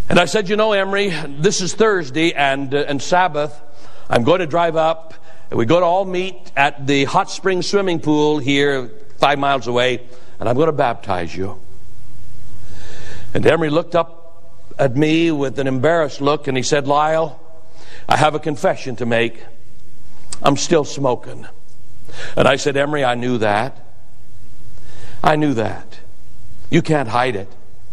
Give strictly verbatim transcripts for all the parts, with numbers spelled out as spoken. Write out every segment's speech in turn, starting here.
And I said, you know, Emery, this is Thursday and, uh, and Sabbath. I'm going to drive up. We're going to all meet at the hot spring swimming pool here five miles away, and I'm going to baptize you. And Emery looked up at me with an embarrassed look, and he said, Lyle, I have a confession to make. I'm still smoking. And I said, Emery, I knew that. I knew that. You can't hide it.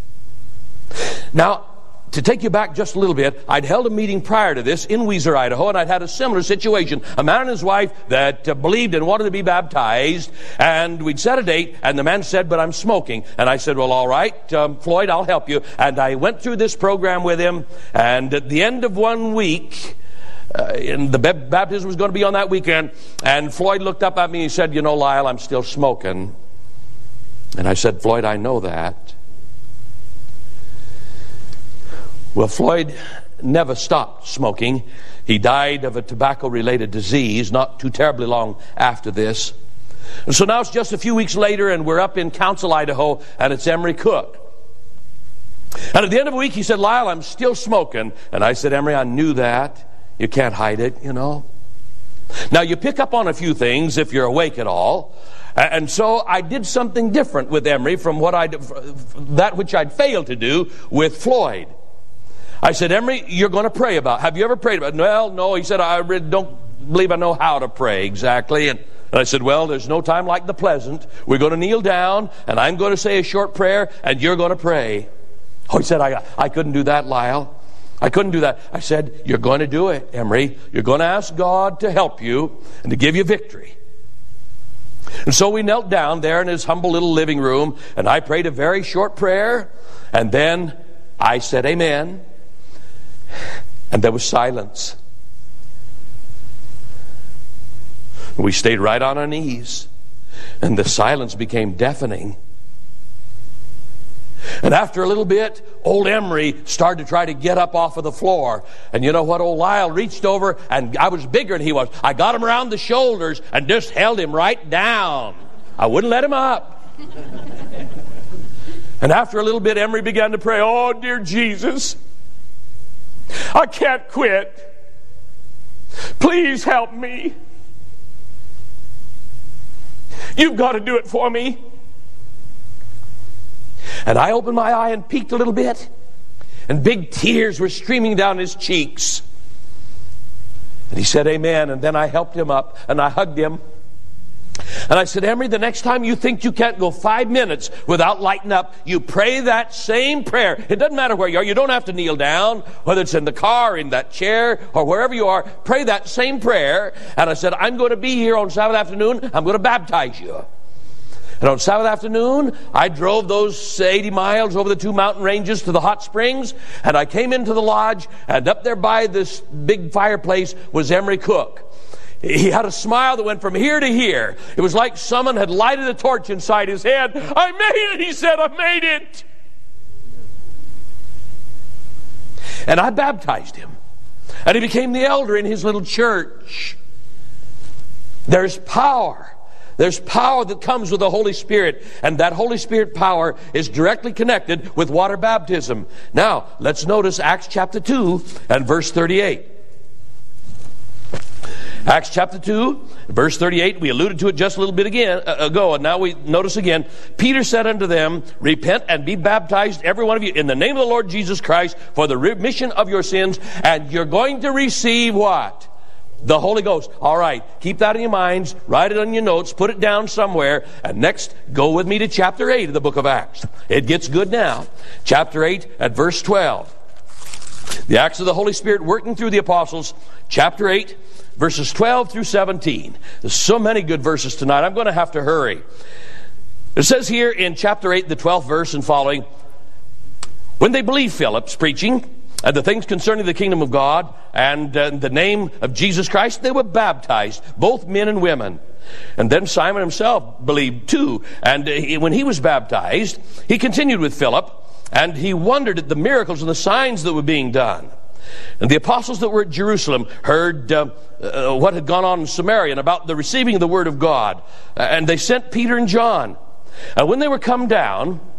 Now, to take you back just a little bit, I'd held a meeting prior to this in Weiser, Idaho, and I'd had a similar situation. A man and his wife that uh, believed and wanted to be baptized, and we'd set a date, and the man said, but I'm smoking. And I said, well, all right, um, Floyd, I'll help you. And I went through this program with him, and at the end of one week, uh, and the baptism was going to be on that weekend, and Floyd looked up at me and he said, you know, Lyle, I'm still smoking. And I said, Floyd, I know that. Well, Floyd never stopped smoking. He died of a tobacco-related disease not too terribly long after this. And so now it's just a few weeks later, and we're up in Council, Idaho, and it's Emery Cook. And at the end of a week, he said, Lyle, I'm still smoking. And I said, Emery, I knew that. You can't hide it, you know. Now, you pick up on a few things if you're awake at all. And so I did something different with Emery from what I that which I'd failed to do with Floyd. I said, Emery, you're going to pray about. Have you ever prayed about it? Well, no. He said, I really don't believe I know how to pray exactly. And, and I said, well, there's no time like the present. We're going to kneel down, and I'm going to say a short prayer, and you're going to pray. Oh, he said, I, I couldn't do that, Lyle. I couldn't do that. I said, you're going to do it, Emery. You're going to ask God to help you and to give you victory. And so we knelt down there in his humble little living room, and I prayed a very short prayer, and then I said amen, and there was silence. We stayed right on our knees, and the silence became deafening. And after a little bit, old Emery started to try to get up off of the floor. And you know what? Old Lyle reached over, and I was bigger than he was. I got him around the shoulders and just held him right down. I wouldn't let him up. And after a little bit, Emery began to pray, oh, dear Jesus, I can't quit. Please help me. You've got to do it for me. And I opened my eye and peeked a little bit, and big tears were streaming down his cheeks. And he said amen, and then I helped him up, and I hugged him. And I said, Emery, the next time you think you can't go five minutes without lighting up, you pray that same prayer. It doesn't matter where you are. You don't have to kneel down, whether it's in the car, in that chair, or wherever you are. Pray that same prayer. And I said, I'm going to be here on Sabbath afternoon. I'm going to baptize you. And on Sabbath afternoon, I drove those eighty miles over the two mountain ranges to the hot springs, and I came into the lodge, and up there by this big fireplace was Emery Cook. He had a smile that went from here to here. It was like someone had lighted a torch inside his head. I made it, he said, I made it. And I baptized him. And he became the elder in his little church. There's power. There's power that comes with the Holy Spirit, and that Holy Spirit power is directly connected with water baptism. Now, let's notice Acts chapter two and verse thirty-eight. Acts chapter two, verse thirty-eight. We alluded to it just a little bit again uh, ago, and now we notice again. Peter said unto them, repent and be baptized, every one of you, in the name of the Lord Jesus Christ, for the remission of your sins, and you're going to receive what? The Holy Ghost. All right, keep that in your minds, write it on your notes, put it down somewhere, and next, go with me to chapter eight of the book of Acts. It gets good now. Chapter eight at verse twelve. The Acts of the Holy Spirit working through the apostles, chapter eight, verses twelve through seventeen. There's so many good verses tonight, I'm going to have to hurry. It says here in chapter eight, the twelfth verse and following, when they believed Philip's preaching, and the things concerning the kingdom of God and uh, the name of Jesus Christ, they were baptized, both men and women. And then Simon himself believed too. And uh, he, when he was baptized, he continued with Philip, and he wondered at the miracles and the signs that were being done. And the apostles that were at Jerusalem heard uh, uh, what had gone on in Samaria and about the receiving of the word of God. Uh, and they sent Peter and John. And when they were come down,